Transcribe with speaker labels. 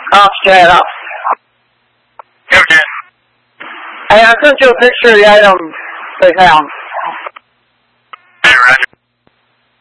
Speaker 1: straight up.
Speaker 2: 對唔住。
Speaker 1: 係啊，跟住 picture 而家又對太陽。